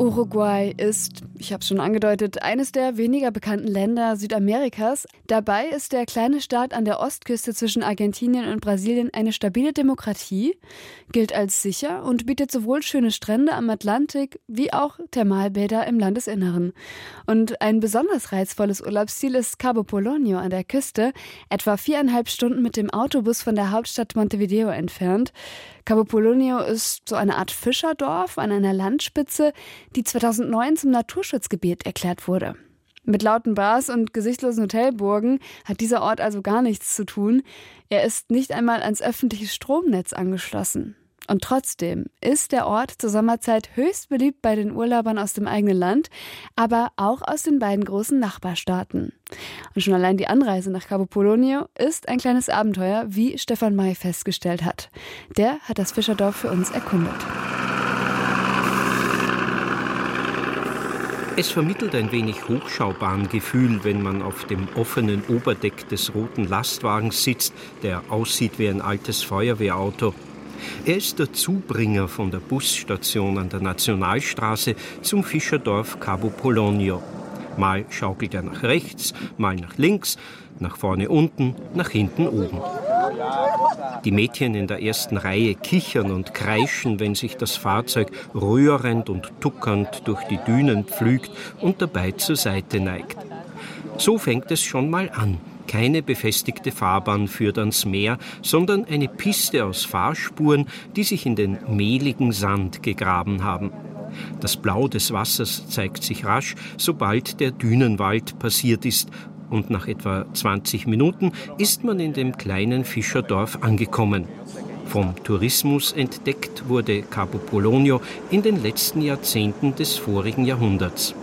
Uruguay ist, ich habe es schon angedeutet, eines der weniger bekannten Länder Südamerikas. Dabei ist der kleine Staat an der Ostküste zwischen Argentinien und Brasilien eine stabile Demokratie, gilt als sicher und bietet sowohl schöne Strände am Atlantik wie auch Thermalbäder im Landesinneren. Und ein besonders reizvolles Urlaubsziel ist Cabo Polonio an der Küste, etwa 4,5 Stunden mit dem Autobus von der Hauptstadt Montevideo entfernt. Cabo Polonio ist so eine Art Fischerdorf an einer Landspitze, die 2009 zum Naturschutzgebiet erklärt wurde. Mit lauten Bars und gesichtslosen Hotelburgen hat dieser Ort also gar nichts zu tun. Er ist nicht einmal ans öffentliche Stromnetz angeschlossen. Und trotzdem ist der Ort zur Sommerzeit höchst beliebt bei den Urlaubern aus dem eigenen Land, aber auch aus den beiden großen Nachbarstaaten. Und schon allein die Anreise nach Cabo Polonio ist ein kleines Abenteuer, wie Stefan May festgestellt hat. Der hat das Fischerdorf für uns erkundet. Es vermittelt ein wenig Hochschaubahngefühl, wenn man auf dem offenen Oberdeck des roten Lastwagens sitzt, der aussieht wie ein altes Feuerwehrauto. Er ist der Zubringer von der Busstation an der Nationalstraße zum Fischerdorf Cabo Polonio. Mal schaukelt er nach rechts, mal nach links, nach vorne unten, nach hinten oben. Die Mädchen in der ersten Reihe kichern und kreischen, wenn sich das Fahrzeug rührend und tuckernd durch die Dünen pflügt und dabei zur Seite neigt. So fängt es schon mal an. Keine befestigte Fahrbahn führt ans Meer, sondern eine Piste aus Fahrspuren, die sich in den mehligen Sand gegraben haben. Das Blau des Wassers zeigt sich rasch, sobald der Dünenwald passiert ist, und nach etwa 20 Minuten ist man in dem kleinen Fischerdorf angekommen. Vom Tourismus entdeckt wurde Cabo Polonio in den letzten Jahrzehnten des vorigen Jahrhunderts.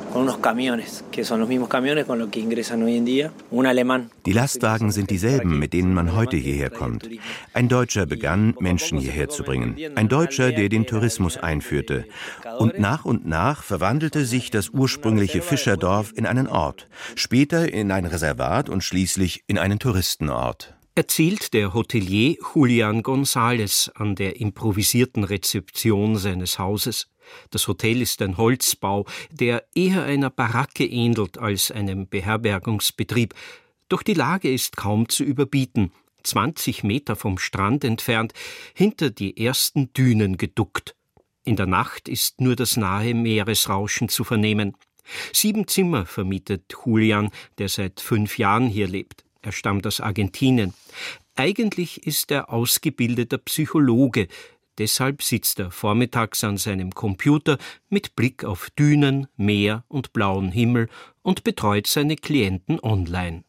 Die Lastwagen sind dieselben, mit denen man heute hierher kommt. Ein Deutscher begann, Menschen hierher zu bringen. Ein Deutscher, der den Tourismus einführte. Und nach verwandelte sich das ursprüngliche Fischerdorf in einen Ort, später in ein Reservat und schließlich in einen Touristenort. Erzählt der Hotelier Julian González an der improvisierten Rezeption seines Hauses. Das Hotel ist ein Holzbau, der eher einer Baracke ähnelt als einem Beherbergungsbetrieb. Doch die Lage ist kaum zu überbieten. 20 Meter vom Strand entfernt, hinter die ersten Dünen geduckt. In der Nacht ist nur das nahe Meeresrauschen zu vernehmen. 7 Zimmer vermietet Julian, der seit 5 Jahren hier lebt. Er stammt aus Argentinien. Eigentlich ist er ausgebildeter Psychologe. Deshalb sitzt er vormittags an seinem Computer mit Blick auf Dünen, Meer und blauen Himmel und betreut seine Klienten online.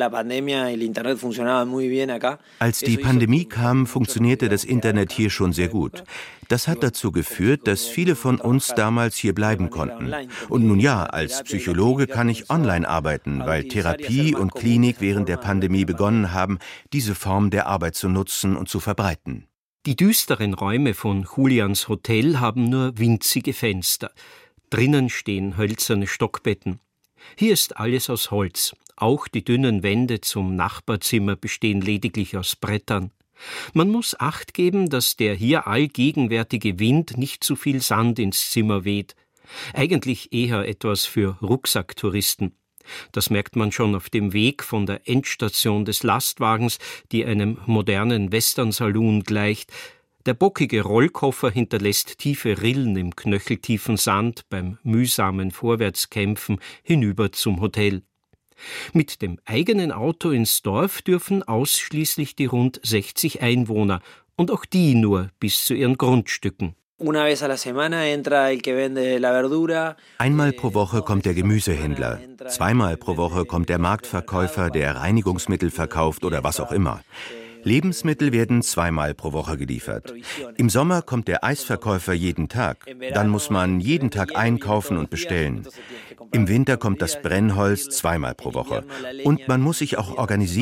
Als die Pandemie kam, funktionierte das Internet hier schon sehr gut. Das hat dazu geführt, dass viele von uns damals hier bleiben konnten. Und nun ja, als Psychologe kann ich online arbeiten, weil Therapie und Klinik während der Pandemie begonnen haben, diese Form der Arbeit zu nutzen und zu verbreiten. Die düsteren Räume von Julians Hotel haben nur winzige Fenster. Drinnen stehen hölzerne Stockbetten. Hier ist alles aus Holz. Auch die dünnen Wände zum Nachbarzimmer bestehen lediglich aus Brettern. Man muss Acht geben, dass der hier allgegenwärtige Wind nicht zu viel Sand ins Zimmer weht. Eigentlich eher etwas für Rucksacktouristen. Das merkt man schon auf dem Weg von der Endstation des Lastwagens, die einem modernen Western-Saloon gleicht. Der bockige Rollkoffer hinterlässt tiefe Rillen im knöcheltiefen Sand beim mühsamen Vorwärtskämpfen hinüber zum Hotel. Mit dem eigenen Auto ins Dorf dürfen ausschließlich die rund 60 Einwohner und auch die nur bis zu ihren Grundstücken. Einmal pro Woche kommt der Gemüsehändler, 2-mal pro Woche kommt der Marktverkäufer, der Reinigungsmittel verkauft oder was auch immer. Lebensmittel werden 2-mal pro Woche geliefert. Im Sommer kommt der Eisverkäufer jeden Tag. Dann muss man jeden Tag einkaufen und bestellen. Im Winter kommt das Brennholz 2-mal pro Woche. Und man muss sich auch organisieren.